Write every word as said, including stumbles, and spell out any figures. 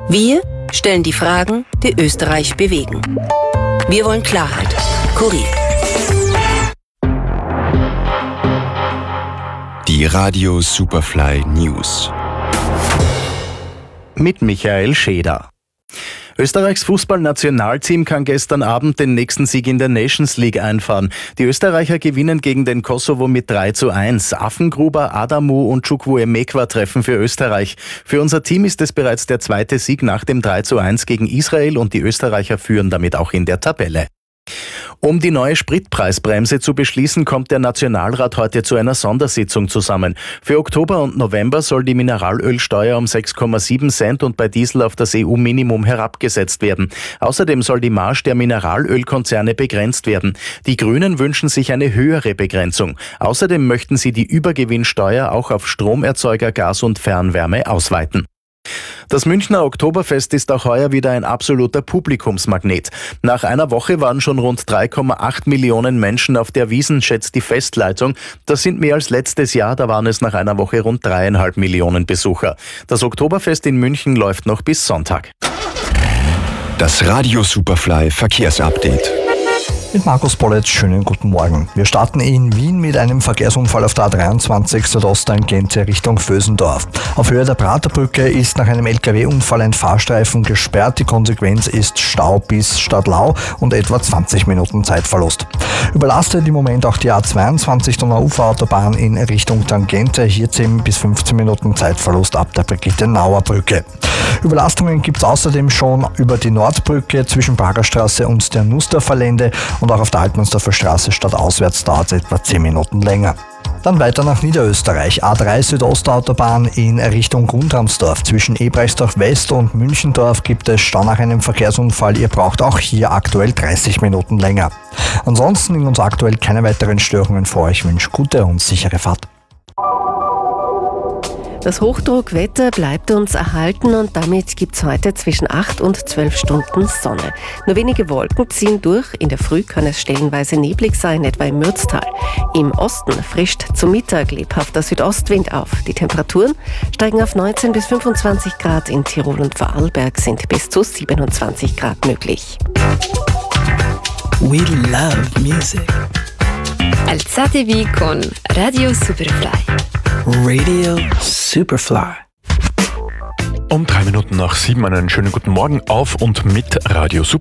Wir stellen die Fragen, die Österreich bewegen. Wir wollen Klarheit. Kurier. Die Radio Superfly News. Mit Michael Scheder. Österreichs Fußballnationalteam kann gestern Abend den nächsten Sieg in der Nations League einfahren. Die Österreicher gewinnen gegen den Kosovo mit drei zu eins. Affengruber, Adamu und Chukwuemekwa treffen für Österreich. Für unser Team ist es bereits der zweite Sieg nach dem drei zu eins gegen Israel und die Österreicher führen damit auch in der Tabelle. Um die neue Spritpreisbremse zu beschließen, kommt der Nationalrat heute zu einer Sondersitzung zusammen. Für Oktober und November soll die Mineralölsteuer um sechs Komma sieben Cent und bei Diesel auf das E U-Minimum herabgesetzt werden. Außerdem soll die Marge der Mineralölkonzerne begrenzt werden. Die Grünen wünschen sich eine höhere Begrenzung. Außerdem möchten sie die Übergewinnsteuer auch auf Stromerzeuger, Gas und Fernwärme ausweiten. Das Münchner Oktoberfest ist auch heuer wieder ein absoluter Publikumsmagnet. Nach einer Woche waren schon rund drei Komma acht Millionen Menschen auf der Wiesn, schätzt die Festleitung. Das sind mehr als letztes Jahr, da waren es nach einer Woche rund dreieinhalb Millionen Besucher. Das Oktoberfest in München läuft noch bis Sonntag. Das Radio Superfly Verkehrsupdate. Mit Markus Bolletz, schönen guten Morgen. Wir starten in Wien mit einem Verkehrsunfall auf der A dreiundzwanzig Südosttangente Richtung Vösendorf. Auf Höhe der Praterbrücke ist nach einem L K W-Unfall ein Fahrstreifen gesperrt. Die Konsequenz ist Stau bis Stadlau und etwa zwanzig Minuten Zeitverlust. Überlastet im Moment auch die A zweiundzwanzig Donau-Ufer-Autobahn in Richtung Tangente. Hier zehn bis fünfzehn Minuten Zeitverlust ab der Brigitte-Nauer Brücke. Überlastungen gibt es außerdem schon über die Nordbrücke zwischen Pragerstraße und der Nusterverlände und auch auf der Altmannsdorfer Straße stadtauswärts dauert es etwa zehn Minuten länger. Dann weiter nach Niederösterreich. A drei Südostautobahn in Richtung Grundramsdorf. Zwischen Ebrechtsdorf West und Münchendorf gibt es Stau nach einem Verkehrsunfall. Ihr braucht auch hier aktuell dreißig Minuten länger. Ansonsten liegen uns aktuell keine weiteren Störungen vor. Ich wünsche gute und sichere Fahrt. Das Hochdruckwetter bleibt uns erhalten und damit gibt es heute zwischen acht und zwölf Stunden Sonne. Nur wenige Wolken ziehen durch. In der Früh kann es stellenweise neblig sein, etwa im Mürztal. Im Osten frischt zum Mittag lebhafter Südostwind auf. Die Temperaturen steigen auf neunzehn bis fünfundzwanzig Grad. In Tirol und Vorarlberg sind bis zu siebenundzwanzig Grad möglich. We love music. Alzatevi con Radio Superfly. Radio Superfly. Um drei Minuten nach sieben einen schönen guten Morgen auf und mit Radio Superfly.